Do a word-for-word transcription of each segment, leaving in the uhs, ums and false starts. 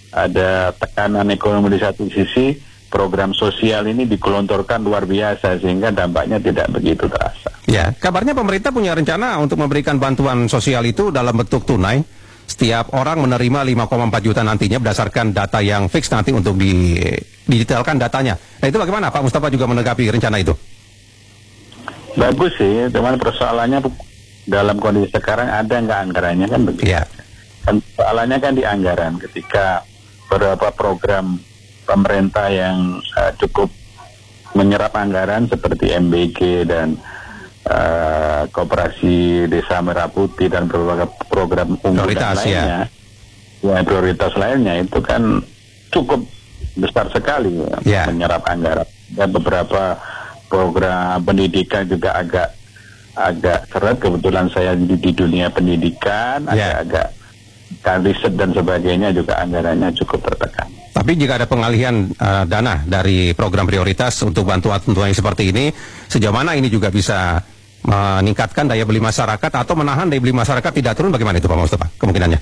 ada tekanan ekonomi di satu sisi, program sosial ini digelontorkan luar biasa sehingga dampaknya tidak begitu terasa. Ya, kabarnya pemerintah punya rencana untuk memberikan bantuan sosial itu dalam bentuk tunai. Setiap orang menerima lima koma empat juta nantinya berdasarkan data yang fix nanti untuk di, didetailkan datanya. Nah itu bagaimana Pak Mustafa juga menanggapi rencana itu? Bagus sih, cuman persoalannya dalam kondisi sekarang ada nggak anggarannya kan begitu. Ya. Kan persoalannya kan di anggaran ketika beberapa program pemerintah yang uh, cukup menyerap anggaran seperti M B G dan Uh, Koperasi Desa Merah Putih dan berbagai program unggulan lainnya, ya. ya prioritas lainnya itu kan cukup besar sekali ya, menyerap anggaran. Dan beberapa program pendidikan juga agak agak seret. Kebetulan saya di, di dunia pendidikan, ya. agak-agak kan riset dan sebagainya juga anggarannya cukup tertekan. Tapi jika ada pengalihan uh, dana dari program prioritas untuk bantuan-bantuan seperti ini, sejauh mana ini juga bisa meningkatkan daya beli masyarakat atau menahan daya beli masyarakat tidak turun, bagaimana itu Pak Mustafa kemungkinannya?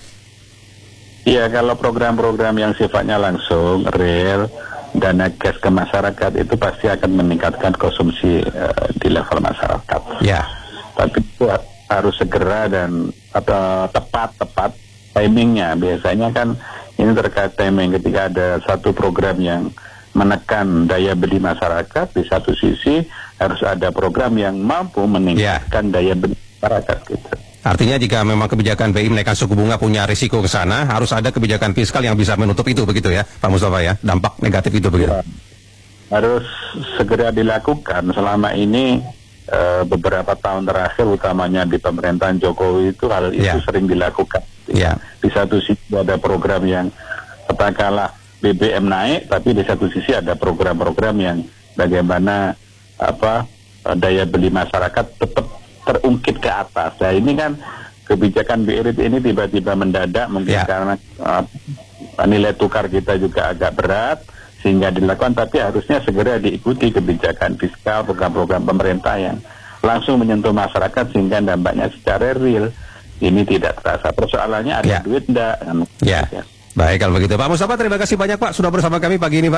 Iya, kalau program-program yang sifatnya langsung, real, dana cash ke masyarakat itu pasti akan meningkatkan konsumsi uh, di level masyarakat. Ya. Tapi itu harus segera dan atau tepat-tepat timingnya. Biasanya kan ini terkait timing ketika ada satu program yang menekan daya beli masyarakat, di satu sisi harus ada program yang mampu meningkatkan yeah. daya beli masyarakat gitu. Artinya jika memang kebijakan B I menaikkan suku bunga punya risiko ke sana, harus ada kebijakan fiskal yang bisa menutup itu begitu ya Pak Mustafa ya, dampak negatif itu begitu. Ya, harus segera dilakukan. Selama ini e, beberapa tahun terakhir utamanya di pemerintahan Jokowi itu hal itu yeah. sering dilakukan. Yeah. Di satu sisi ada program yang katakanlah B B M naik, tapi di satu sisi ada program-program yang bagaimana apa daya beli masyarakat tetap terungkit ke atas. Nah ini kan kebijakan B I R I T ini tiba-tiba mendadak mungkin yeah. karena uh, nilai tukar kita juga agak berat sehingga dilakukan, tapi harusnya segera diikuti kebijakan fiskal, program-program pemerintah yang langsung menyentuh masyarakat sehingga dampaknya secara real ini tidak terasa. Persoalannya ada yeah. duit enggak? Ya. Yeah. Baik kalau begitu Pak Mustafa, terima kasih banyak Pak sudah bersama kami pagi ini Pak.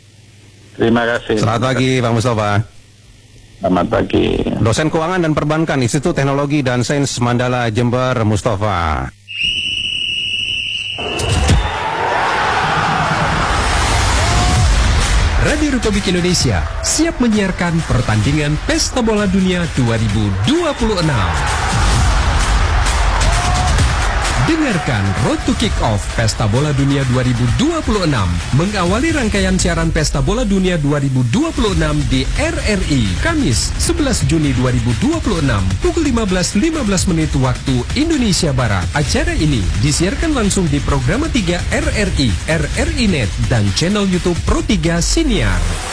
Terima kasih. Selamat pagi Pak Mustafa. Selamat pagi. Dosen Keuangan dan Perbankan Institut Teknologi dan Sains Mandala Jember, Mustafa. Radio Republik Indonesia siap menyiarkan pertandingan Pesta Bola Dunia dua ribu dua puluh enam. Dengarkan Road to Kick-Off Pesta Bola Dunia dua ribu dua puluh enam mengawali rangkaian siaran Pesta Bola Dunia dua ribu dua puluh enam di R R I Kamis sebelas Juni dua ribu dua puluh enam pukul lima belas lima belas menit waktu Indonesia Barat. Acara ini disiarkan langsung di Programa tiga R R I, R R I Net dan channel YouTube Pro tiga Siniar.